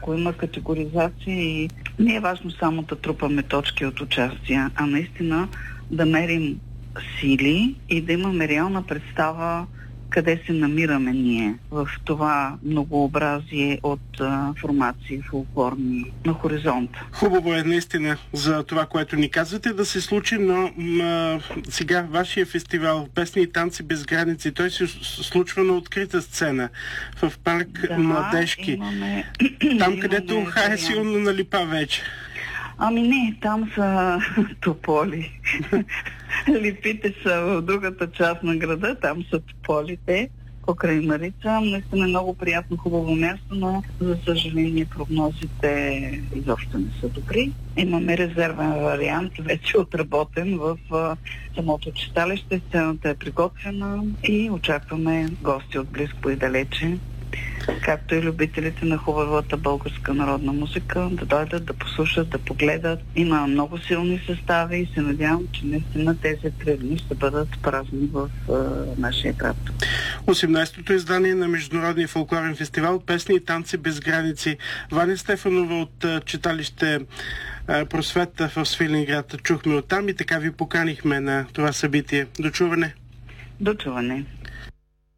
ако има категоризация и не е важно само да трупаме точки от участия, а наистина да мерим сили и да имаме реална представа къде се намираме ние в това многообразие от формации фолклорни на хоризонта. Хубаво е наистина за това, което ни казвате, да се случи, но сега вашия фестивал Песни и танци без граници, той се случва на открита сцена в парк Младежки. Там, където е силно налипа вече. Ами не, там са тополи. Липите са в другата част на града, там са тополите, покрай Марица. Наистина е много приятно, хубаво място, но за съжаление прогнозите изобщо не са добри. Имаме резервен вариант, вече отработен в самото читалище. Сцената е приготвена и очакваме гости от близко и далече, както и любителите на хубавата българска народна музика, да дойдат, да послушат, да погледат. Има много силни състави и се надявам, че наистина тези 3 дни ще бъдат празни в нашия град. 18-то издание на Международния фолклорен фестивал Песни и танци без граници. Ваня Стефанова от читалище Просвета в Свиленград чухме оттам и така ви поканихме на това събитие. До чуване! До чуване!